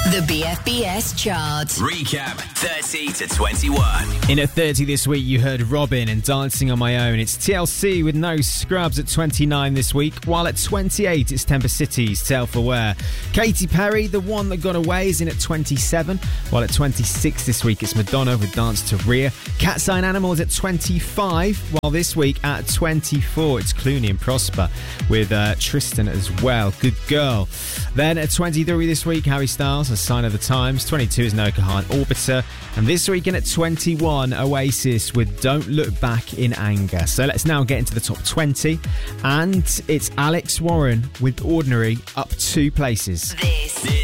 The BFBS chart. Recap 30 to 21. In at 30 this week, you heard Robin and Dancing on My Own. It's TLC with No Scrubs at 29 this week, while at 28, it's Temper City's Self-Aware. Katy Perry, The One That Got Away, is in at 27, while at 26 this week, it's Madonna with Dance to Rhea. Cat's Eye and Animals at 25, while this week at 24, it's Clooney and Prosper with Tristan as well. Good girl. Then at 23 this week, Harry Styles, A Sign of the Times. 22 is Noah Kahan, Orbiter. And this weekend at 21, Oasis with Don't Look Back in Anger. So let's now get into the top 20. And it's Alex Warren with Ordinary, up 2 places. This